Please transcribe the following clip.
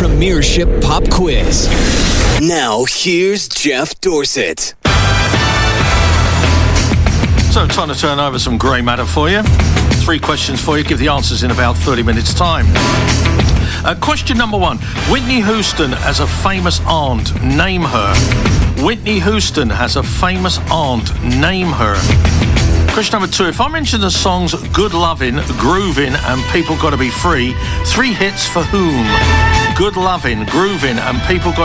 Premiership Pop Quiz. Now, here's Jeff Dorsett. So, time to turn over some grey matter for you. 3 questions for you. Give the answers in about 30 minutes' time. Question number 1. Whitney Houston has a famous aunt. Name her. Whitney Houston has a famous aunt. Name her. Question number 2. If I mention the songs Good Lovin', Groovin' and People Gotta Be Free, 3 hits for whom? Good Lovin', Groovin' and People Gotta